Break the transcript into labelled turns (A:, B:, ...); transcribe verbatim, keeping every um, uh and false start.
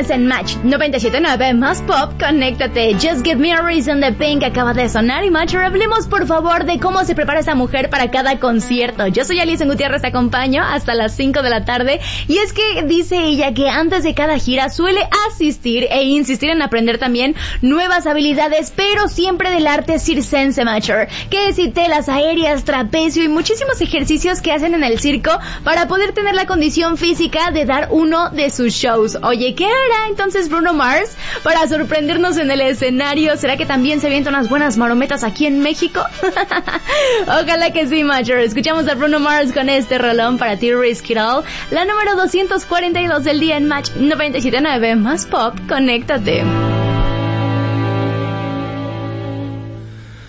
A: Tienes en Match noventa y siete punto nueve más pop, conéctate. Just Give Me a Reason de Pink acaba de sonar. Y Match, hablemos por favor de cómo se prepara esta mujer para cada concierto. Yo soy Alison Gutiérrez, te acompaño hasta las cinco de la tarde. Y es que dice ella que antes de cada gira suele asistir e insistir en aprender también nuevas habilidades, pero siempre del arte circense, Matcher. Que si telas aéreas, trapecio y muchísimos ejercicios que hacen en el circo para poder tener la condición física de dar uno de sus shows. Oye, ¿qué hará entonces Bruno Mars para sorprendernos en el escenario? ¿Será que también se avienta unas buenas marometas aquí en México? Ojalá que sí, Matcher. Escuchamos a Bruno Mars con este rolón para ti, Risk It All, la número doscientos cuarenta y dos del día en Match noventa y siete punto nueve más pop, conéctate.